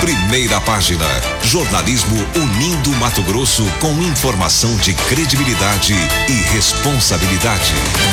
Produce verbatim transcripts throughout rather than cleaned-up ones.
Primeira Página. Jornalismo unindo Mato Grosso com informação de credibilidade e responsabilidade.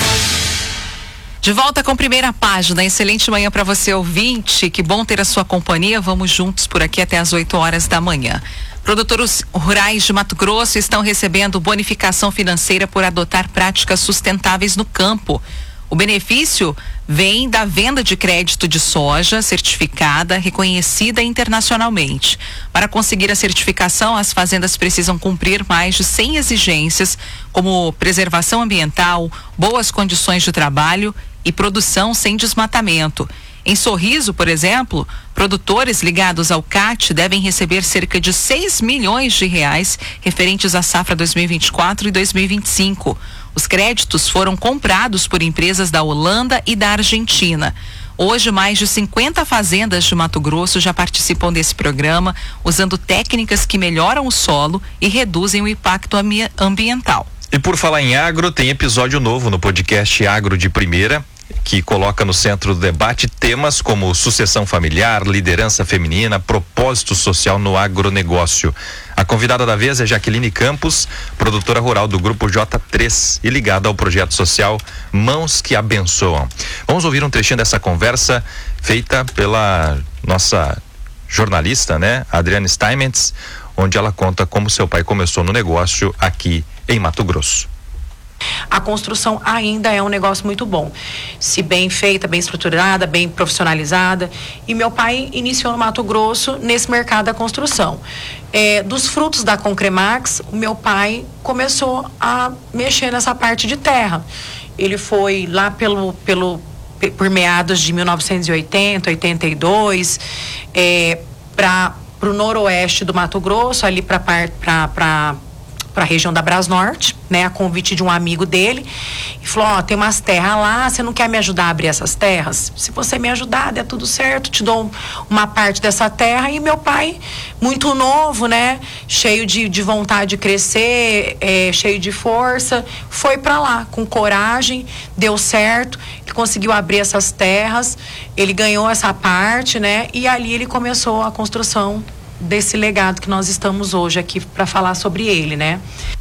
De volta com Primeira Página. Excelente manhã para você, ouvinte. Que bom ter a sua companhia. Vamos juntos por aqui até as oito horas da manhã. Produtores rurais de Mato Grosso estão recebendo bonificação financeira por adotar práticas sustentáveis no campo. O benefício vem da venda de crédito de soja certificada, reconhecida internacionalmente. Para conseguir a certificação, as fazendas precisam cumprir mais de cem exigências, como preservação ambiental, boas condições de trabalho e produção sem desmatamento. Em Sorriso, por exemplo, produtores ligados ao C A T devem receber cerca de seis milhões de reais referentes à safra dois mil e vinte e quatro e dois mil e vinte e cinco. Os créditos foram comprados por empresas da Holanda e da Argentina. Hoje, mais de cinquenta fazendas de Mato Grosso já participam desse programa, usando técnicas que melhoram o solo e reduzem o impacto ambi- ambiental. E por falar em agro, tem episódio novo no podcast Agro de Primeira, que coloca no centro do debate temas como sucessão familiar, liderança feminina, propósito social no agronegócio. A convidada da vez é Jaqueline Campos, produtora rural do Grupo J três e ligada ao projeto social Mãos que Abençoam. Vamos ouvir um trechinho dessa conversa feita pela nossa jornalista, né, Adriane Steinmetz, onde ela conta como seu pai começou no negócio aqui em Mato Grosso. A construção ainda é um negócio muito bom, se bem feita, bem estruturada, bem profissionalizada. E meu pai iniciou no Mato Grosso nesse mercado da construção. É, dos frutos da Concremax, o meu pai começou a mexer nessa parte de terra. Ele foi lá pelo, pelo, por meados de mil novecentos e oitenta, oitenta e dois, é, para o noroeste do Mato Grosso, ali para para para para a região da Brasnorte, né, a convite de um amigo dele, e falou: ó, tem umas terras lá, você não quer me ajudar a abrir essas terras? Se você me ajudar, der tudo certo, te dou uma parte dessa terra. E meu pai, muito novo, né, cheio de, de vontade de crescer, é, cheio de força, foi para lá com coragem, deu certo, ele conseguiu abrir essas terras, ele ganhou essa parte, né, e ali ele começou a construção desse legado que nós estamos hoje aqui para falar sobre ele, né?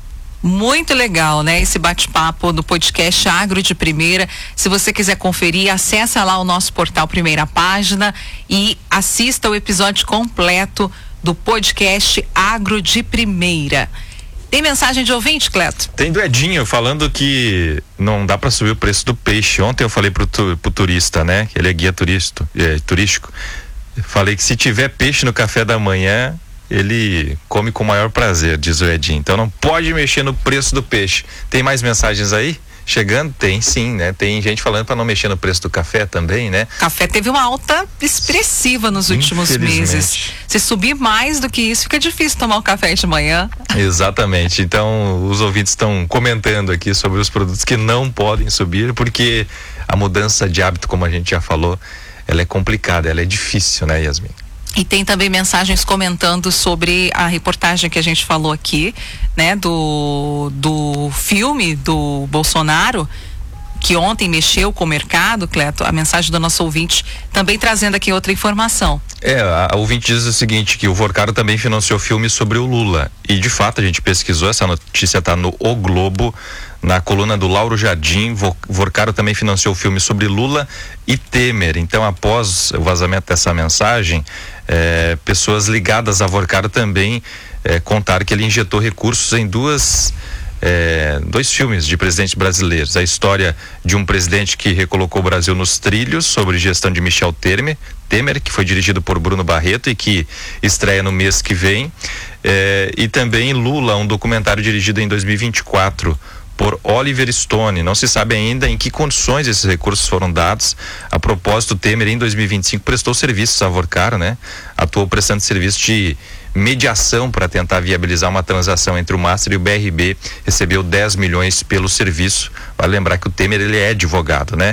Muito legal, né? Esse bate-papo do podcast Agro de Primeira. Se você quiser conferir, acessa lá o nosso portal Primeira Página e assista o episódio completo do podcast Agro de Primeira. Tem mensagem de ouvinte, Cleto? Tem do Edinho falando que não dá para subir o preço do peixe. Ontem eu falei pro, tu, pro turista, né? Que ele é guia turista, é, turístico. Falei que se tiver peixe no café da manhã, ele come com o maior prazer, diz o Edinho. Então não pode mexer no preço do peixe. Tem mais mensagens aí? Chegando? Tem sim, né? Tem gente falando para não mexer no preço do café também, né? Café teve uma alta expressiva nos últimos meses. Se subir mais do que isso, fica difícil tomar um café de manhã. Exatamente. Então os ouvintes estão comentando aqui sobre os produtos que não podem subir, porque a mudança de hábito, como a gente já falou, ela é complicada, ela é difícil, né, Yasmin? E tem também mensagens comentando sobre a reportagem que a gente falou aqui, né, do, do filme do Bolsonaro, que ontem mexeu com o mercado, Cleto. A mensagem do nosso ouvinte também trazendo aqui outra informação. É, a, a ouvinte diz o seguinte, que o Vorcaro também financiou filme sobre o Lula. E de fato a gente pesquisou, essa notícia está no O Globo, na coluna do Lauro Jardim. Vorcaro também financiou o filme sobre Lula e Temer. Então, após o vazamento dessa mensagem, é, pessoas ligadas a Vorcaro também é, contaram que ele injetou recursos em duas... É, dois filmes de presidentes brasileiros. A história de um presidente que recolocou o Brasil nos trilhos, sobre gestão de Michel Temer, Temer, que foi dirigido por Bruno Barreto e que estreia no mês que vem. É, e também Lula, um documentário dirigido em dois mil e vinte e quatro por Oliver Stone. Não se sabe ainda em que condições esses recursos foram dados. A propósito, Temer em dois mil e vinte e cinco prestou serviços a Vorcaro, né? Atuou prestando serviço de mediação para tentar viabilizar uma transação entre o Master e o B R B, recebeu dez milhões pelo serviço. Vale lembrar que o Temer, ele é advogado, né?